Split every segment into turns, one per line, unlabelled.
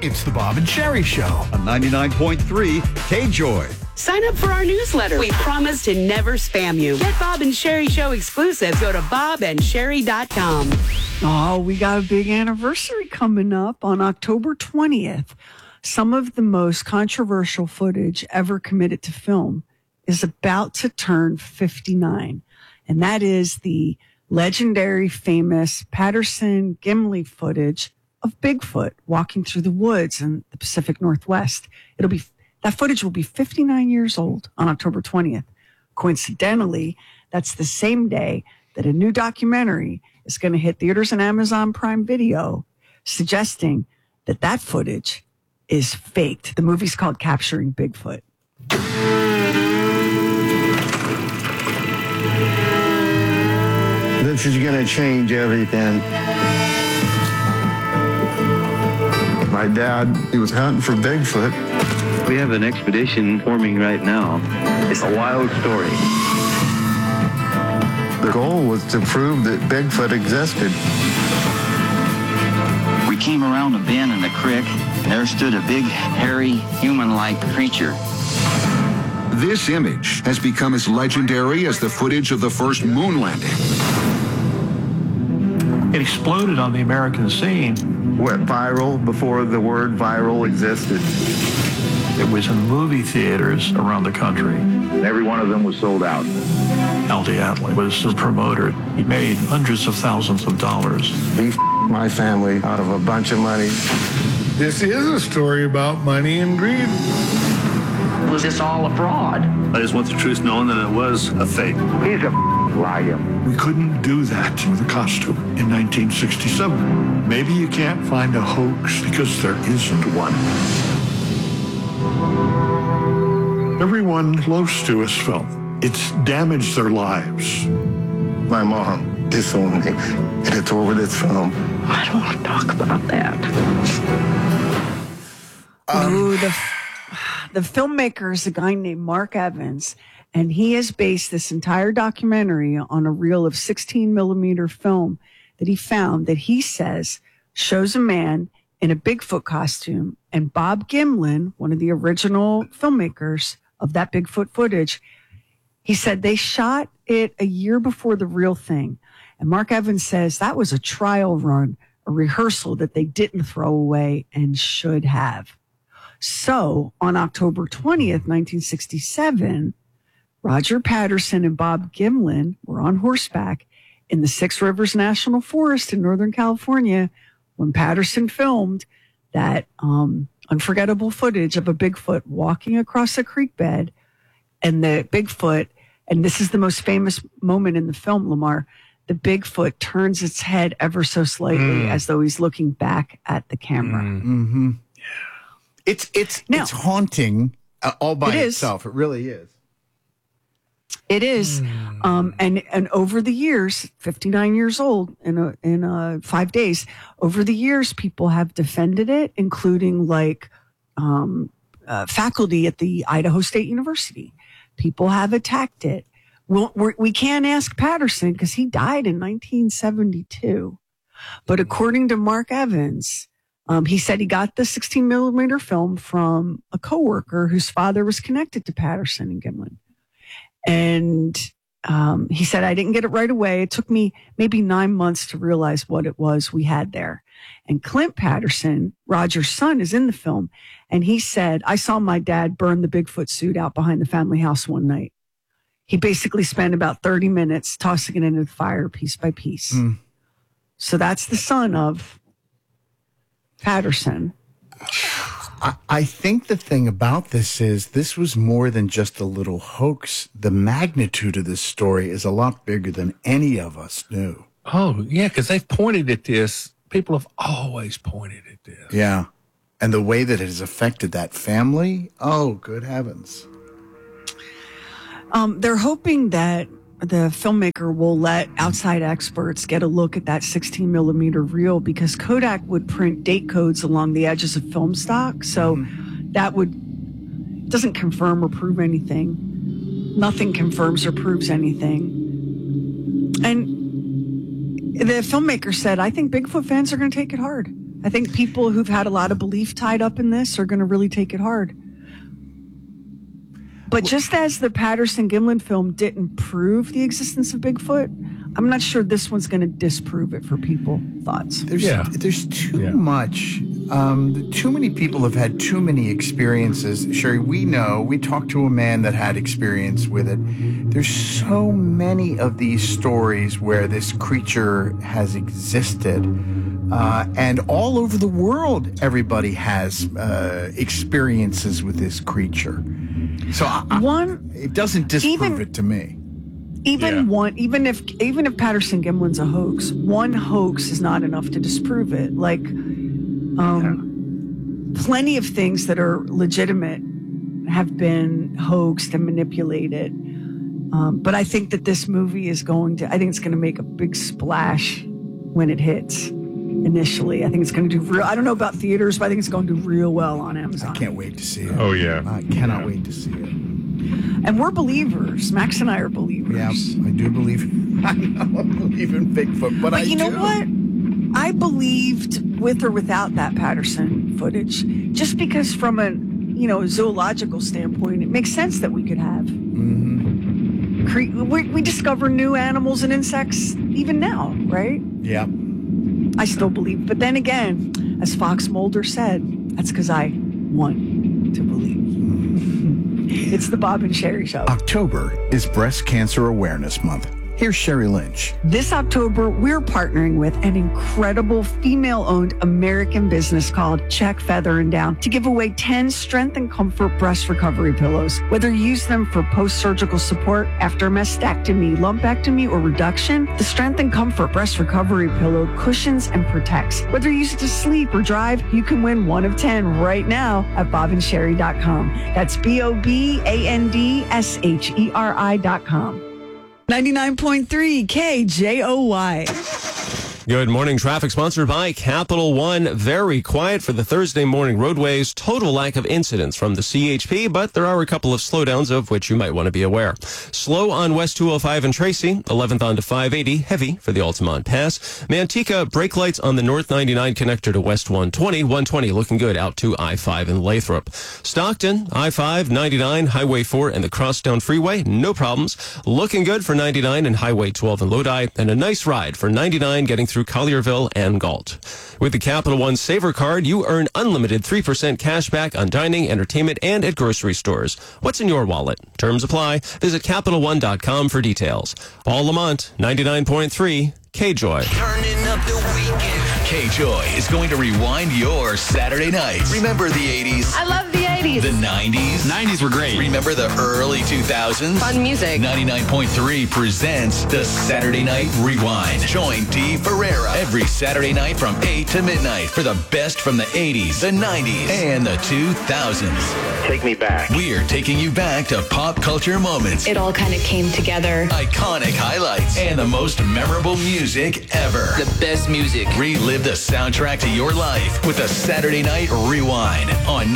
It's the Bob and Sherry Show
on 99.3 KJOY.
Sign up for our newsletter. We promise to never spam you. Get Bob and Sherry Show exclusives. Go to bobandsherry.com.
Oh, we got a big anniversary coming up on October 20th. Some of the most controversial footage ever committed to film is about to turn 59. And that is the legendary, famous Patterson-Gimlin footage of Bigfoot walking through the woods in the Pacific Northwest. That footage will be 59 years old on October 20th. Coincidentally, that's the same day that a new documentary is going to hit theaters and Amazon Prime Video, suggesting that footage is faked. The movie's called Capturing Bigfoot.
This is going to change everything. My dad, he was hunting for Bigfoot.
We have an expedition forming right now. It's a wild story.
The goal was to prove that Bigfoot existed.
We came around a bend in the creek, and there stood a big, hairy, human-like creature.
This image has become as legendary as the footage of the first moon landing.
It exploded on the American scene.
Went viral before the word viral existed.
It was in movie theaters around the country.
Every one of them was sold out.
Aldi Atlee was the promoter. He made hundreds of thousands of dollars.
He my family out of a bunch of money.
This is a story about money and greed.
Was this all a fraud?
I just want the truth known that it was a fake.
He's a liar.
We couldn't do that with a costume in 1967. Maybe you can't find a hoax because there isn't one. Everyone close to us felt it's damaged their lives.
My mom disowned me, and it's over this film.
I don't want to talk about that.
The filmmaker is a guy named Mark Evans, and he has based this entire documentary on a reel of 16 millimeter film that he found that he says shows a man in a Bigfoot costume. And Bob Gimlin, one of the original filmmakers of that Bigfoot footage, he said they shot it a year before the real thing. And Mark Evans says that was a trial run, a rehearsal that they didn't throw away and should have. So on October 20th, 1967, Roger Patterson and Bob Gimlin were on horseback in the Six Rivers National Forest in Northern California when Patterson filmed that unforgettable footage of a Bigfoot walking across a creek bed. And the Bigfoot, and this is the most famous moment in the film, Lamar, the Bigfoot turns its head ever so slightly as though he's looking back at the camera.
Mm-hmm. It's haunting all by itself. It really is.
It is. And over the years, 59 years old in 5 days, over the years, people have defended it, including faculty at the Idaho State University. People have attacked it. We can't ask Patterson because he died in 1972. But according to Mark Evans, he said he got the 16 millimeter film from a coworker whose father was connected to Patterson and Gimlin. And he said, I didn't get it right away. It took me maybe 9 months to realize what it was we had there. And Clint Patterson, Roger's son, is in the film. And he said, I saw my dad burn the Bigfoot suit out behind the family house one night. He basically spent about 30 minutes tossing it into the fire piece by piece. So that's the son of Patterson.
I think the thing about this is this was more than just a little hoax. The magnitude of this story is a lot bigger than any of us knew.
Oh, yeah, because they've pointed at this. People have always pointed at this.
Yeah. And the way that it has affected that family, oh, good heavens.
They're hoping that the filmmaker will let outside experts get a look at that 16 millimeter reel because Kodak would print date codes along the edges of film stock. So that doesn't confirm or prove anything. Nothing confirms or proves anything. And the filmmaker said, I think Bigfoot fans are going to take it hard. I think people who've had a lot of belief tied up in this are going to really take it hard. But just as the Patterson-Gimlin film didn't prove the existence of Bigfoot, I'm not sure this one's going to disprove it for people. Thoughts?
There's too much. Too many people have had too many experiences. Sherry, we talked to a man that had experience with it. There's so many of these stories where this creature has existed. And all over the world, everybody has experiences with this creature. So it doesn't disprove it to me.
Even if Patterson-Gimlin's a hoax, one hoax is not enough to disprove it. Like, plenty of things that are legitimate have been hoaxed and manipulated. But I think that this movie is going to make a big splash when it hits. Initially, I think it's going to do I don't know about theaters, but I think it's going to do real well on Amazon.
I can't wait to see it.
Oh, yeah.
I cannot wait to see it.
And we're believers. Max and I are believers.
Yeah, I do believe. I believe in Bigfoot, but
you know what? I believed with or without that Patterson footage, just because from a zoological standpoint, it makes sense that we could have. Mm-hmm. We discover new animals and insects even now, right?
Yeah.
I still believe. But then again, as Fox Mulder said, that's because I want to believe. It's the Bob and Sherry Show.
October is Breast Cancer Awareness Month. Here's Sherry Lynch.
This October, we're partnering with an incredible female-owned American business called Check, Feather, and Down to give away 10 Strength and Comfort breast recovery pillows. Whether you use them for post-surgical support after mastectomy, lumpectomy, or reduction, the Strength and Comfort breast recovery pillow cushions and protects. Whether you use it to sleep or drive, you can win one of 10 right now at bobandsherry.com. That's BOBANDSHERI.com. 99.3 KJOY.
Good morning. Traffic sponsored by Capital One. Very quiet for the Thursday morning roadways. Total lack of incidents from the CHP, but there are a couple of slowdowns of which you might want to be aware. Slow on West 205 and Tracy, 11th on to 580, heavy for the Altamont Pass. Manteca, brake lights on the North 99 connector to West 120. 120 looking good out to I-5 in Lathrop. Stockton, I-5, 99, Highway 4 and the Crosstown Freeway, no problems. Looking good for 99 and Highway 12 in Lodi, and a nice ride for 99 getting through Collierville and Galt. With the Capital One Saver Card, you earn unlimited 3% cash back on dining, entertainment, and at grocery stores. What's in your wallet? Terms apply. Visit CapitalOne.com for details. Paul Lamont, 99.3 KJOY.
Turning up the weekend. KJOY is going to rewind your Saturday night. Remember the 80s?
I love the 80s.
The 90s?
90s were great.
Remember the early 2000s?
Fun music.
99.3 presents the Saturday Night Rewind. Join Dee Ferreira every Saturday night from 8 to midnight for the best from the 80s, the 90s, and the 2000s.
Take me back.
We're taking you back to pop culture moments.
It all kind of came together.
Iconic highlights and the most memorable music ever.
The best music.
Relive the soundtrack to your life with the Saturday Night Rewind on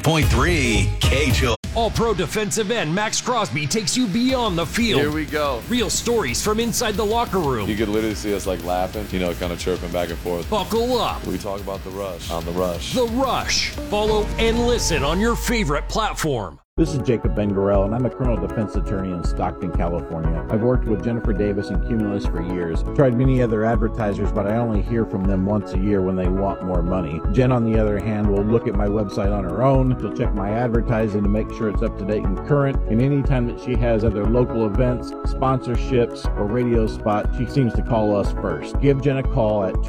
99.3 KJOY.
All-Pro defensive end Max Crosby takes you beyond the field.
Here we go.
Real stories from inside the locker room.
You could literally see us like laughing, kind of chirping back and forth.
Buckle up.
We talk about The Rush on The Rush.
The Rush. Follow and listen on your favorite platform.
This is Jacob Ben-Gorel, and I'm a criminal defense attorney in Stockton, California. I've worked with Jennifer Davis and Cumulus for years. I've tried many other advertisers, but I only hear from them once a year when they want more money. Jen, on the other hand, will look at my website on her own. She'll check my advertising to make sure it's up to date and current. And anytime that she has other local events, sponsorships, or radio spots, she seems to call us first. Give Jen a call at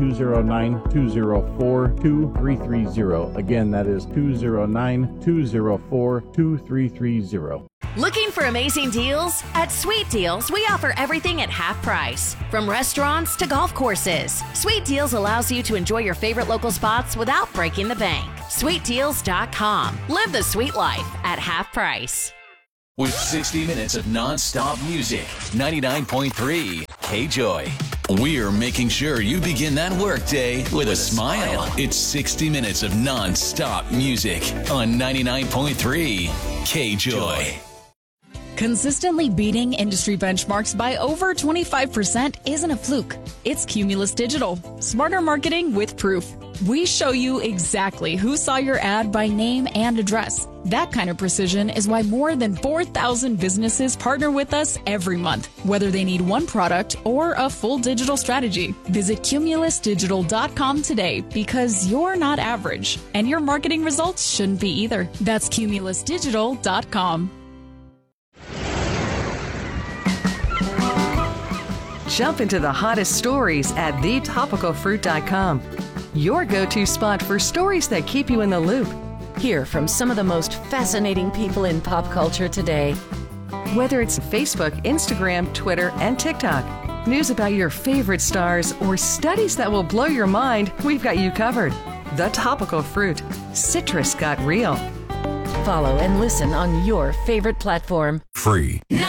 209-204-2330. Again, that is 209-204-2330.
Looking for amazing deals? At Sweet Deals, we offer everything at half price. From restaurants to golf courses, Sweet Deals allows you to enjoy your favorite local spots without breaking the bank. SweetDeals.com. Live the sweet life at half price.
With 60 minutes of non-stop music, 99.3 KJOY. We're making sure you begin that workday with a smile. It's 60 minutes of non-stop music on 99.3 KJOY.
Consistently beating industry benchmarks by over 25% isn't a fluke. It's Cumulus Digital. Smarter marketing with proof. We show you exactly who saw your ad by name and address. That kind of precision is why more than 4,000 businesses partner with us every month, whether they need one product or a full digital strategy. Visit CumulusDigital.com today because you're not average, and your marketing results shouldn't be either. That's CumulusDigital.com.
Jump into the hottest stories at thetopicalfruit.com. Your go-to spot for stories that keep you in the loop. Hear from some of the most fascinating people in pop culture today. Whether it's Facebook, Instagram, Twitter, and TikTok, news about your favorite stars, or studies that will blow your mind, we've got you covered. The Topical Fruit. Citrus got real. Follow and listen on your favorite platform.
Free.